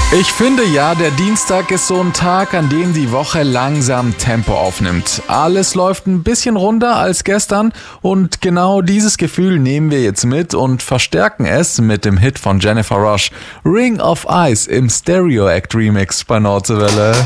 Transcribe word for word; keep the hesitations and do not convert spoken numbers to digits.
Ich finde ja, der Dienstag ist so ein Tag, an dem die Woche langsam Tempo aufnimmt. Alles läuft ein bisschen runder als gestern und genau dieses Gefühl nehmen wir jetzt mit und verstärken es mit dem Hit von Jennifer Rush, Ring of Ice im Stereo Act Remix bei Nordwelle.